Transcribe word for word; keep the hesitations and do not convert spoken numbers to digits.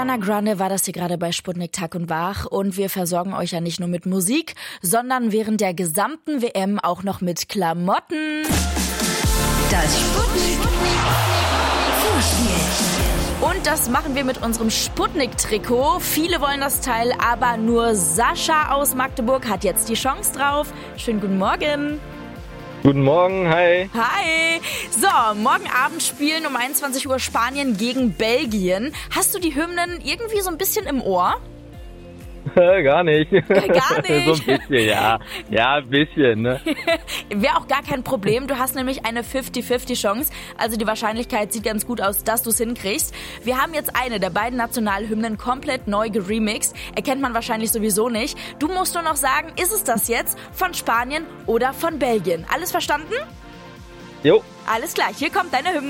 Ariana Grande war das hier gerade bei Sputnik Tag und Wach und wir versorgen euch ja nicht nur mit Musik, sondern während der gesamten W M auch noch mit Klamotten. Das Sputnik Vorspiel. Und das machen wir mit unserem Sputnik-Trikot. Viele wollen das Teil, aber nur Sascha aus Magdeburg hat jetzt die Chance drauf. Schönen guten Morgen. Guten Morgen, hi. Hi. So, morgen Abend spielen um einundzwanzig Uhr Spanien gegen Belgien. Hast du die Hymnen irgendwie so ein bisschen im Ohr? Gar nicht. Gar nicht? So ein bisschen, ja. Ja, ein bisschen, ne? Wäre auch gar kein Problem. Du hast nämlich eine fünfzig fünfzig Chance. Also die Wahrscheinlichkeit sieht ganz gut aus, dass du es hinkriegst. Wir haben jetzt eine der beiden Nationalhymnen komplett neu geremixed. Erkennt man wahrscheinlich sowieso nicht. Du musst nur noch sagen, ist es das jetzt von Spanien oder von Belgien? Alles verstanden? Jo. Alles klar, hier kommt deine Hymne.